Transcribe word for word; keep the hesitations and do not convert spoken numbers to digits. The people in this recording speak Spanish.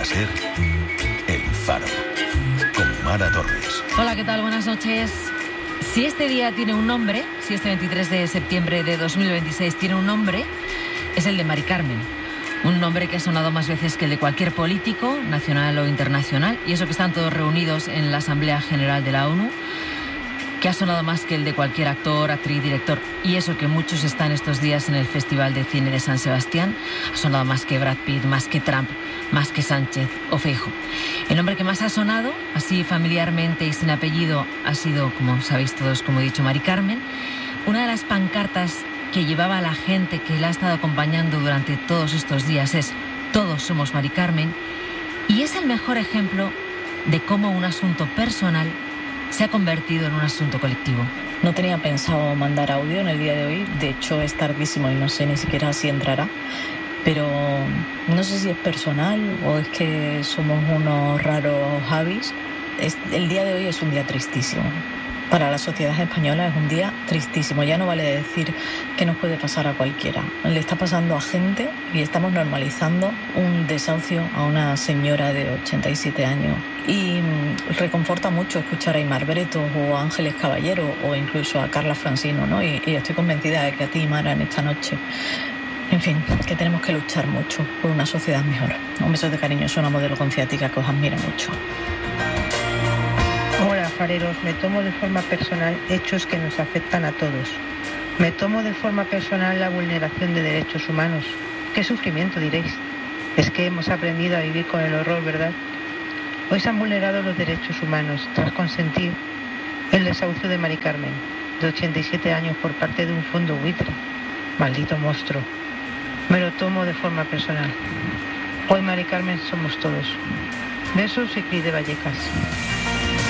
ser El Faro, con Mara Torres. Hola, ¿qué tal? Buenas noches. Si este día tiene un nombre, si este veintitrés de septiembre de dos mil veintiséis tiene un nombre, es el de Mari Carmen. Un nombre que ha sonado más veces que el de cualquier político, nacional o internacional, y eso que están todos reunidos en la Asamblea General de la ONU, que ha sonado más que el de cualquier actor, actriz, director, y eso que muchos están estos días en el Festival de Cine de San Sebastián, ha sonado más que Brad Pitt, más que Trump, más que Sánchez o Feijóo. El nombre que más ha sonado, así familiarmente y sin apellido, ha sido, como sabéis todos, como he dicho, Mari Carmen. Una de las pancartas que llevaba a la gente que la ha estado acompañando durante todos estos días es "Todos somos Mari Carmen", y es el mejor ejemplo de cómo un asunto personal se ha convertido en un asunto colectivo. No tenía pensado mandar audio en el día de hoy, de hecho es tardísimo y no sé ni siquiera si entrará, pero no sé si es personal o es que somos unos raros Javis. Es, el día de hoy es un día tristísimo. Para la sociedad española es un día tristísimo. Ya no vale decir que nos puede pasar a cualquiera. Le está pasando a gente y estamos normalizando un desahucio a una señora de ochenta y siete años. Y reconforta mucho escuchar a Aimar Bretos o a Ángeles Caballero o incluso a Carla Francino, ¿no? Y, y estoy convencida de que a ti, Mara, en esta noche, en fin, que tenemos que luchar mucho por una sociedad mejor. Un beso de cariño, es una modelo confiática que os admiro mucho. Hola, fareros. Me tomo de forma personal hechos que nos afectan a todos. Me tomo de forma personal la vulneración de derechos humanos. ¿Qué sufrimiento, diréis? Es que hemos aprendido a vivir con el horror, ¿verdad? Hoy se han vulnerado los derechos humanos tras consentir el desahucio de Mari Carmen, de ochenta y siete años, por parte de un fondo buitre. Maldito monstruo. Me lo tomo de forma personal. Hoy Mari Carmen somos todos. Besos y Cris de Vallecas.